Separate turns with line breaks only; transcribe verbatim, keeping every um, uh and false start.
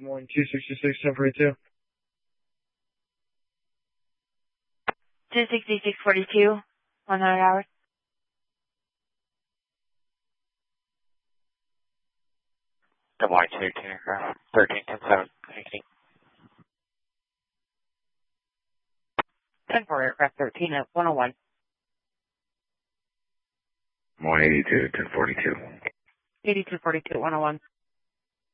morning, two sixty-six, ten forty-two.
two sixty-six forty-two, one hundred hours.
Good morning, two ten aircraft, thirteen ten seven, eighteen.
ten four aircraft, thirteen at one oh one.
one eighty-two, ten forty-two.
eighty-two forty-two, one oh one.